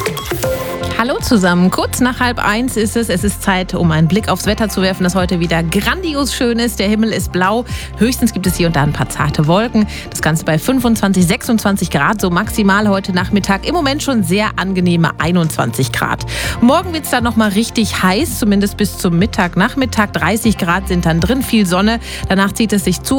Hallo zusammen, kurz nach 12:30 ist es. Es ist Zeit, um einen Blick aufs Wetter zu werfen, das heute wieder grandios schön ist. Der Himmel ist blau, höchstens gibt es hier und da ein paar zarte Wolken. Das Ganze bei 25, 26 Grad, so maximal heute Nachmittag. Im Moment schon sehr angenehme 21 Grad. Morgen wird es dann nochmal richtig heiß, zumindest bis zum Mittag. Nachmittag 30 Grad sind dann drin, viel Sonne. Danach zieht es sich zu.